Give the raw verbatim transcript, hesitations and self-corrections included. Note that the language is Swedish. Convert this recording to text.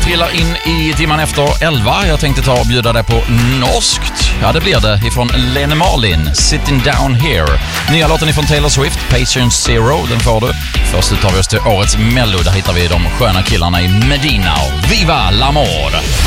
trillar in i timman efter elva. Jag tänkte ta och bjuda dig på norskt. Ja, det blir det ifrån Lene Marlin, Sitting Down Here. Nya låten ifrån Taylor Swift, Patient Zero, den får du. Först tar vi oss till årets Mello, där hittar vi de sköna killarna i Medina och Viva l'Amor.